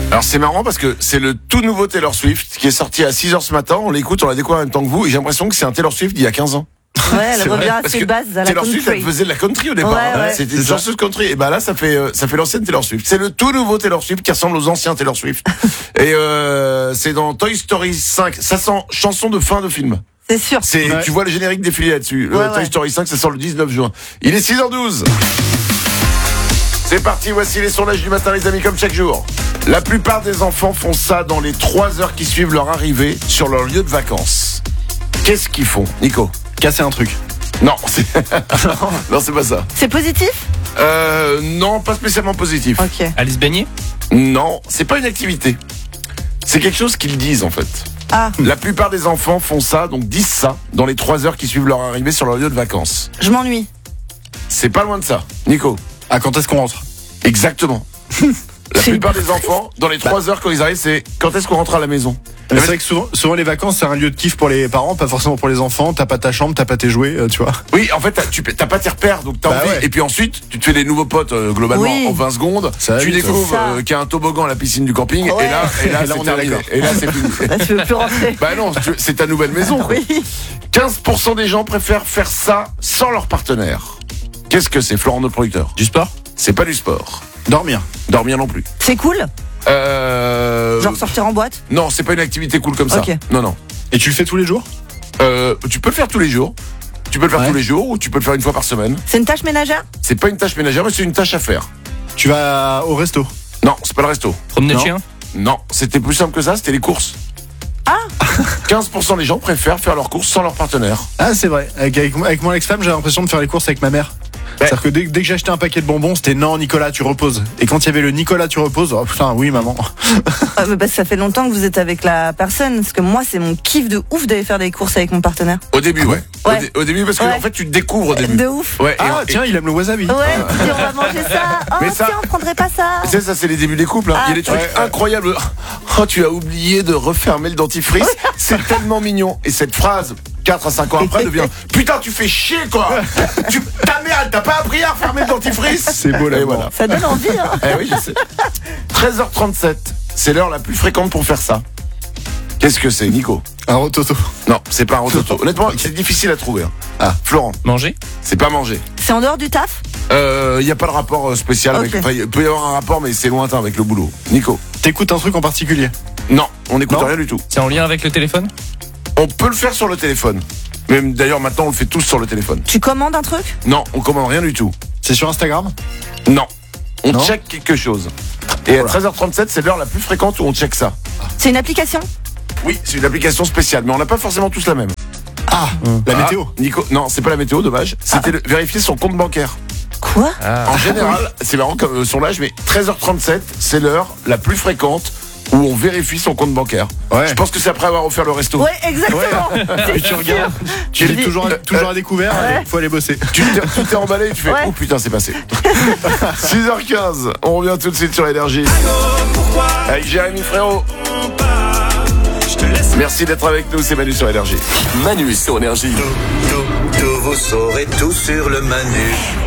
Alors c'est marrant parce que c'est le tout nouveau Taylor Swift qui est sorti à 6h ce matin. On l'écoute, on l'a découvert en même temps que vous. Et j'ai l'impression que c'est un Taylor Swift d'il y a 15 ans. Ouais, elle revient à Parce ses que bases à la Taylor country. Swift, elle faisait de la country au départ. Ouais. C'était une chanteuse country. Et bah là, ça fait l'ancienne Taylor Swift. C'est le tout nouveau Taylor Swift qui ressemble aux anciens Taylor Swift. Et c'est dans Toy Story 5. Ça sent chanson de fin de film. C'est sûr. Tu vois le générique défiler là-dessus. Toy Story 5, ça sort le 19 juin. Il est 6h12. C'est parti, voici les sondages du matin, les amis, comme chaque jour. La plupart des enfants font ça dans les 3 heures qui suivent leur arrivée sur leur lieu de vacances. Qu'est-ce qu'ils font, Nico? Casser un truc. Non, non, c'est pas ça. C'est positif? Non, pas spécialement positif. Ok. Aller se baigner? Non, c'est pas une activité. C'est quelque chose qu'ils disent, en fait. Ah, La plupart des enfants font ça, donc disent ça, dans les 3 heures qui suivent leur arrivée sur leur lieu de vacances. je m'ennuie. C'est pas loin de ça. Nico? Ah, quand est-ce qu'on rentre? Exactement. La C'est plupart des enfants, dans les 3 heures quand ils arrivent, c'est quand est-ce qu'on rentre à la maison? C'est vrai que souvent les vacances c'est un lieu de kiff pour les parents, pas forcément pour les enfants. T'as pas ta chambre, t'as pas tes jouets, tu vois. Oui, en fait, t'as pas tes repères, donc t'as Bah envie. ouais. Et puis ensuite, tu te fais des nouveaux potes, globalement, Oui. en 20 secondes. Ça va Tu vite, découvres ça. qu'il y a un toboggan à la piscine du camping. Ouais. Et là, Et là, c'est on est terminé. d'accord. Et là, c'est fini. Là, tu veux plus rentrer. Bah non, c'est ta nouvelle maison. quoi. Oui. 15% des gens préfèrent faire ça sans leur partenaire. Qu'est-ce que c'est, Florent, notre producteur? Du sport? C'est pas du sport. Dormir. Dormir non plus. C'est cool? Genre sortir en boîte? Non, c'est pas une activité cool comme ça. Ok. Non. Et tu le fais tous les jours? Tu peux le faire tous les jours. Tu peux le faire Ouais. tous les jours ou tu peux le faire une fois par semaine. C'est une tâche ménagère? C'est pas une tâche ménagère, mais c'est une tâche à faire. Tu vas au resto? Non, c'est pas le resto. Promener le Non. chien? Non, c'était plus simple que ça, c'était les courses. Ah 15% des gens préfèrent faire leurs courses sans leur partenaire. Ah, c'est vrai. Avec mon ex-femme, j'avais l'impression de faire les courses avec ma mère. C'est-à-dire que dès que j'achetais un paquet de bonbons, c'était non, Nicolas, tu reposes. Et quand il y avait le Nicolas, tu reposes, oh putain, oui, maman. mais parce que ça fait longtemps que vous êtes avec la personne. Parce que moi, c'est mon kiff de ouf d'aller faire des courses avec mon partenaire. Au début, ouais. Ouais. Au début, parce que Ouais. en fait, tu te découvres au début. De ouf. Ouais, Ah, tiens, il aime le wasabi. Ouais, tu dis on va manger ça. Oh, Mais ça- tiens, on prendrait pas ça. Ça, c'est les débuts des couples. Hein. Il y a des trucs incroyables. Oh, tu as oublié de refermer le dentifrice. C'est tellement mignon. Et cette phrase, 4 à 5 ans après, devient putain, tu fais chier, quoi. Ta mère, elle t'a pas appris à refermer le dentifrice. C'est beau, là. Et voilà. Ça donne envie, hein. Eh oui, je sais. 13h37, c'est l'heure la plus fréquente pour faire ça. Qu'est-ce que c'est, Nico? Un rototo. Non, c'est pas un rototo. Honnêtement, c'est difficile à trouver. Hein. Ah, Florent, Manger? c'est pas manger. C'est en dehors du taf? Il y a pas de rapport spécial avec. Ok. Enfin, il peut y avoir un rapport, mais c'est lointain avec le boulot. Nico? T'écoutes un truc en particulier? Non, on n'écoute Non. rien du tout. C'est en lien avec le téléphone? On peut le faire sur le téléphone. Même d'ailleurs, maintenant, on le fait tous sur le téléphone. Tu commandes un truc? Non, on commande rien du tout. C'est sur Instagram? Non. On Non. check quelque chose. Et à 13h37, c'est l'heure la plus fréquente où on check ça. C'est une application? Oui, c'est une application spéciale, mais on n'a pas forcément tous la même. La météo? Nico, non, c'est pas la météo, dommage. C'était vérifier son compte bancaire. Quoi? En général, c'est marrant comme son âge, mais 13h37, c'est l'heure la plus fréquente où on vérifie son compte bancaire. Ouais. Je pense que c'est après avoir offert le resto. Ouais, exactement. Et tu regardes, tu J'ai dis dit- toujours à découvert, Ouais. faut aller bosser. Tu t'es emballé et tu fais Ouais. oh putain, c'est passé. 6h15, on revient tout de suite sur Énergie. Avec Jérémy Frérot. Merci d'être avec nous, c'est Manu sur Énergie. Manu sur Énergie. Tout, vous saurez tout sur le Manu.